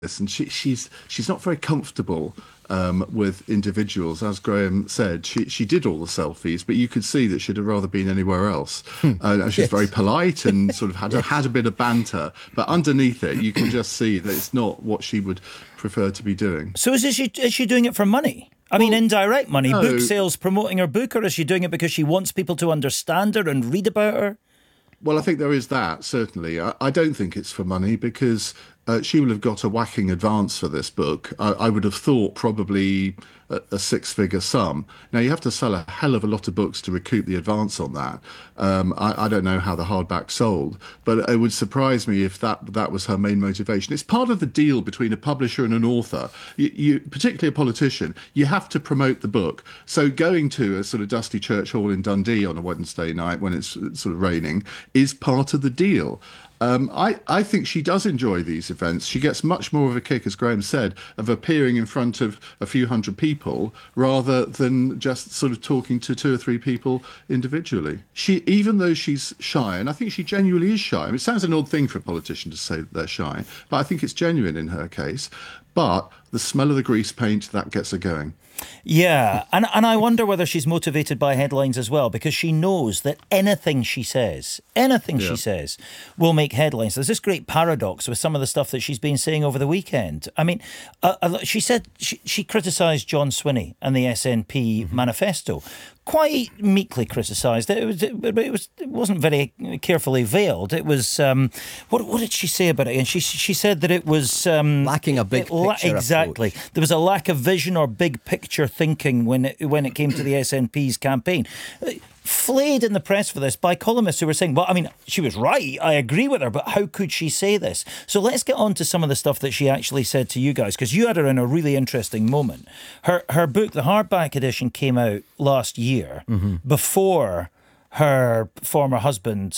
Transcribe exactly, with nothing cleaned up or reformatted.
this, and she, she's she's not very comfortable um, with individuals. As Graham said, she she did all the selfies, but you could see that she'd have rather been anywhere else. Uh, she's Yes. very polite and sort of had a, had a bit of banter, but underneath it, you can just see that it's not what she would prefer to be doing. So is she is she doing it for money? I mean, indirect money, no. book sales, promoting her book, or is she doing it because she wants people to understand her and read about her? Well, I think there is that, certainly. I, I don't think it's for money because uh, she will have got a whacking advance for this book. I, I would have thought probably a, a six-figure sum. Now, you have to sell a hell of a lot of books to recoup the advance on that. Um, I, I don't know how the hardback sold, but it would surprise me if that, that was her main motivation. It's part of the deal between a publisher and an author. You, you, particularly a politician, you have to promote the book. So going to a sort of dusty church hall in Dundee on a Wednesday night when it's sort of raining is part of the deal. Um, I, I think she does enjoy these events. She gets much more of a kick, as Graham said, of appearing in front of a few hundred people rather than just sort of talking to two or three people individually. She, even though she's shy, and I think she genuinely is shy. I mean, it sounds an odd thing for a politician to say that they're shy, but I think it's genuine in her case. But the smell of the grease paint, that gets her going. Yeah, and and I wonder whether she's motivated by headlines as well, because she knows that anything she says, anything Yeah. she says, will make headlines. There's this great paradox with some of the stuff that she's been saying over the weekend. I mean, uh, uh, she said she, she criticised John Swinney and the S N P manifesto. Quite meekly criticised it. It was, it, it was, it wasn't very carefully veiled. It was, um, what, what did she say about it? And she she said that it was um, Lacking a big it la- picture exactly. approach. There was a lack of vision or big picture thinking when it, when it came to the S N P's campaign. Uh, Flayed in the press for this by columnists who were saying, well, I mean, she was right, I agree with her, but how could she say this? So let's get on to some of the stuff that she actually said to you guys, because you had her in a really interesting moment. Her her book, the hardback edition, came out last year, before her former husband